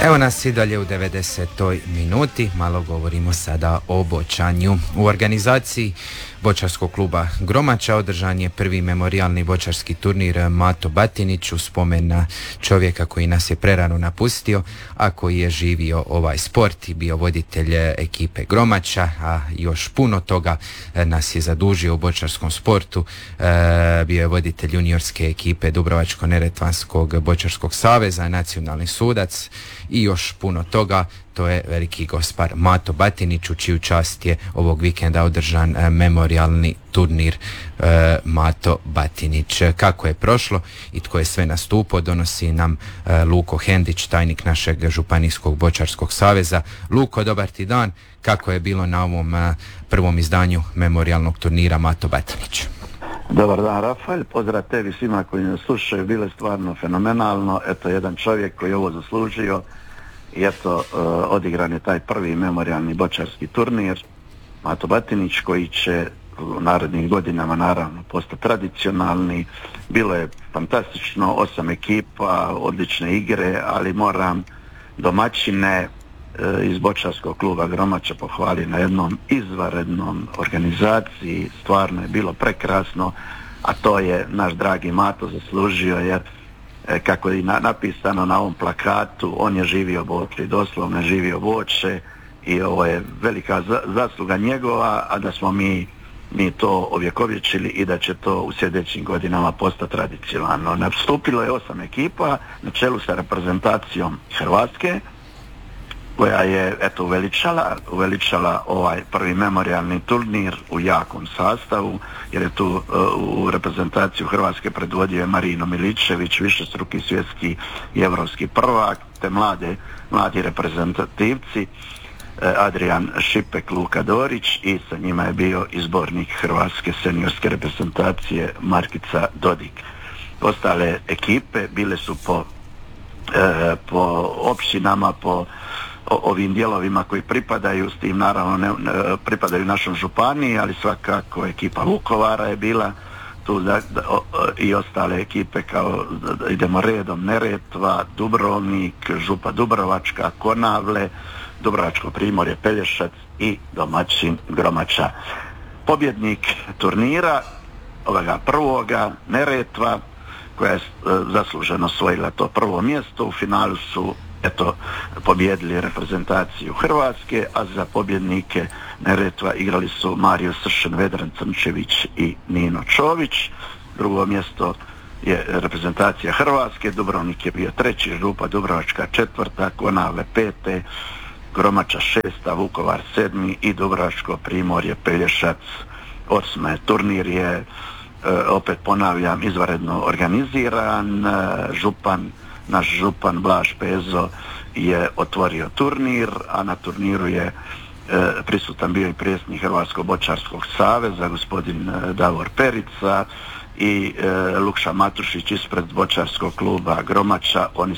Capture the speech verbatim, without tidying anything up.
Evo nas i dalje u devedesetoj minuti, malo govorimo sada o boćanju. U organizaciji boćarskog kluba Gromača održan je prvi memorijalni boćarski turnir Mato Batinić u spomen na čovjeka koji nas je prerano napustio, a koji je živio ovaj sport i bio voditelj ekipe Gromača, a još puno toga nas je zadužio u boćarskom sportu. Bio je voditelj juniorske ekipe Dubrovačko-neretvanskog boćarskog saveza, nacionalni sudac i još puno toga. To je veliki gospar Mato Batinić, u čiju čast je ovog vikenda održan memorijalni turnir e, Mato Batinić. Kako je prošlo i tko je sve nastupao, donosi nam e, Luko Hendić, tajnik našeg županijskog boćarskog saveza. Luko, dobar ti dan. Kako je bilo na ovom e, prvom izdanju memorijalnog turnira Mato Batinić? Dobar dan, Rafael, pozdrav tebi svima koji nas slušaju, bilo je stvarno fenomenalno. Eto, jedan čovjek koji je ovo zaslužio i eto, uh, odigran je taj prvi memorijalni boćarski turnir Mato Batinić, koji će u narednim godinama naravno postati tradicionalni. Bilo je fantastično, osam ekipa, odlične igre, ali moram domaćine uh, iz boćarskog kluba Gromača pohvali na jednom izvanrednom organizaciji. Stvarno je bilo prekrasno, a to je naš dragi Mato zaslužio, jer kako je napisano na ovom plakatu, on je živio Boče, doslovno je živio Boče, i ovo je velika zasluga njegova, a da smo mi, mi to ovjekovječili i da će to u sljedećim godinama postati tradicionalno. Nastupilo je osam ekipa na čelu sa reprezentacijom Hrvatske, koja je eto uveličala, uveličala ovaj prvi memorijalni turnir u jakom sastavu, jer je tu uh, u reprezentaciju Hrvatske predvodio je Marino Miličević, višestruki svjetski i europski prvak, te mlade, mladi reprezentativci uh, Adrian Šipek, Luka Dorić, i sa njima je bio izbornik Hrvatske seniorske reprezentacije Markica Dodik. Ostale ekipe bile su po, uh, po općinama, po ovim dijelovima koji pripadaju, s tim naravno ne, ne pripadaju našom županiji, ali svakako ekipa Vukovara je bila tu, da, da, o, i ostale ekipe, kao da idemo redom: Neretva, Dubrovnik, Župa Dubrovačka, Konavle, Dubrovačko primorje, Pelješac i domaćin Gromača. Pobjednik turnira ovoga prvoga, Neretva, koja je zasluženo osvojila to prvo mjesto. U finalu su eto pobjedili reprezentaciju Hrvatske, a za pobjednike Neretva igrali su Mario Sršen, Vedran Crnčević i Nino Čović. Drugo mjesto je reprezentacija Hrvatske, Dubrovnik je bio treći, Župa Dubrovačka četvrta, Konavle pete, Gromača šesta, Vukovar sedmi i Dubrovačko primorje, Pelješac osme. Turnir je, opet ponavljam, izvanredno organiziran. Župan Naš župan Blaž Pezo je otvorio turnir, a na turniru je e, prisutan bio i predsjednik Hrvatskog boćarskog saveza, gospodin e, Davor Perica, i e, Lukša Matušić ispred boćarskog kluba Gromača. Oni